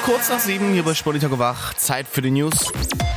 Kurz nach 7 hier bei Sputnik wach. Zeit für die News.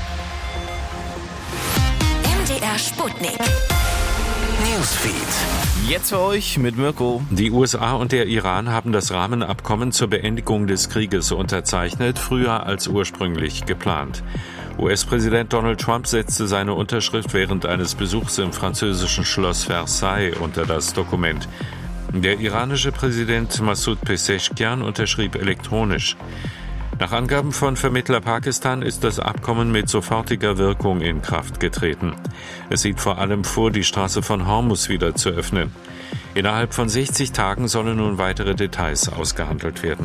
MDR Sputnik. Newsfeed. Jetzt für euch mit Mirko. Die USA und der Iran haben das Rahmenabkommen zur Beendigung des Krieges unterzeichnet, früher als ursprünglich geplant. US-Präsident Donald Trump setzte seine Unterschrift während eines Besuchs im französischen Schloss Versailles unter das Dokument. Der iranische Präsident Massoud Pezeshkian unterschrieb elektronisch. Nach Angaben von Vermittler Pakistan ist das Abkommen mit sofortiger Wirkung in Kraft getreten. Es sieht vor allem vor, die Straße von Hormuz wieder zu öffnen. Innerhalb von 60 Tagen sollen nun weitere Details ausgehandelt werden.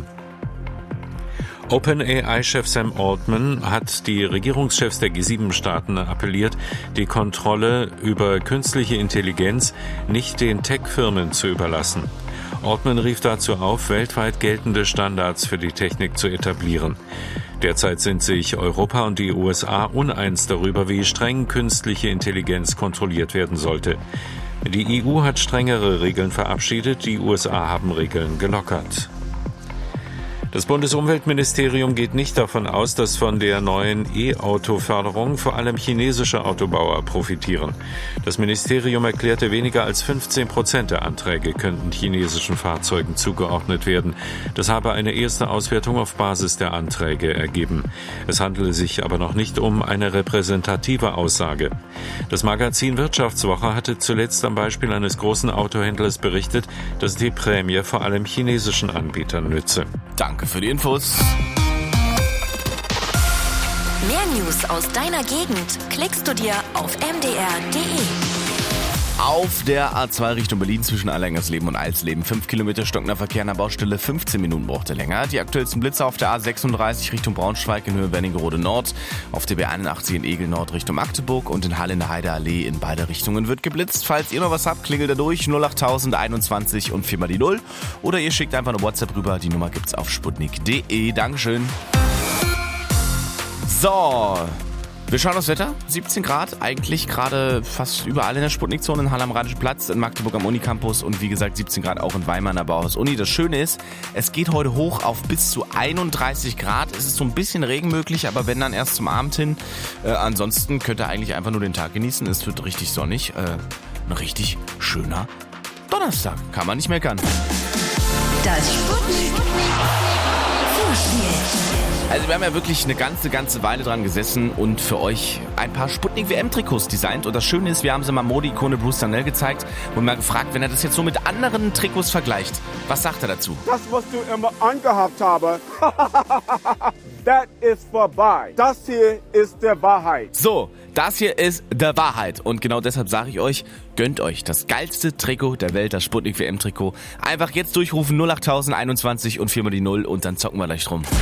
OpenAI-Chef Sam Altman hat die Regierungschefs der G7-Staaten appelliert, die Kontrolle über künstliche Intelligenz nicht den Tech-Firmen zu überlassen. Altman rief dazu auf, weltweit geltende Standards für die Technik zu etablieren. Derzeit sind sich Europa und die USA uneins darüber, wie streng künstliche Intelligenz kontrolliert werden sollte. Die EU hat strengere Regeln verabschiedet, die USA haben Regeln gelockert. Das Bundesumweltministerium geht nicht davon aus, dass von der neuen E-Auto-Förderung vor allem chinesische Autobauer profitieren. Das Ministerium erklärte, weniger als 15% der Anträge könnten chinesischen Fahrzeugen zugeordnet werden. Das habe eine erste Auswertung auf Basis der Anträge ergeben. Es handele sich aber noch nicht um eine repräsentative Aussage. Das Magazin Wirtschaftswoche hatte zuletzt am Beispiel eines großen Autohändlers berichtet, dass die Prämie vor allem chinesischen Anbietern nütze. Danke für die Infos. Mehr News aus deiner Gegend klickst du dir auf mdr.de. Auf der A2 Richtung Berlin zwischen Allerlängersleben und Alsleben 5 Kilometer stockender Verkehr an der Baustelle, 15 Minuten braucht er länger. Die aktuellsten Blitze auf der A36 Richtung Braunschweig in Höhe Wernigerode Nord, auf der B81 in Egel Nord Richtung Magdeburg und in Halle in der Heideallee in beide Richtungen wird geblitzt. Falls ihr noch was habt, klingelt da durch 08021 und 4 mal die 0 oder ihr schickt einfach eine WhatsApp rüber, die Nummer gibt's auf sputnik.de. Dankeschön. So, wir schauen aufs Wetter. 17 Grad, eigentlich gerade fast überall in der Sputnik-Zone, in Halle am Rheinischen Platz, in Magdeburg am Unicampus und wie gesagt 17 Grad auch in Weimar an der Bauhaus-Uni. Das Schöne ist, es geht heute hoch auf bis zu 31 Grad. Es ist so ein bisschen Regen möglich, aber wenn dann erst zum Abend hin. Ansonsten könnt ihr eigentlich einfach nur den Tag genießen. Es wird richtig sonnig. Ein richtig schöner Donnerstag. Kann man nicht meckern. Das Sputnik Vorspiel. Also wir haben ja wirklich eine ganze Weile dran gesessen und für euch ein paar Sputnik-WM-Trikots designt. Und das Schöne ist, wir haben sie mal Mode-Ikone Bruce Darnell gezeigt und mal gefragt, wenn er das jetzt so mit anderen Trikots vergleicht. Was sagt er dazu? Das, was du immer angehabt habe, das ist vorbei. Das hier ist der Wahrheit. So, das hier ist der Wahrheit. Und genau deshalb sage ich euch, gönnt euch das geilste Trikot der Welt, das Sputnik-WM-Trikot. Einfach jetzt durchrufen 08021 und 4 mal die 0 und dann zocken wir gleich drum.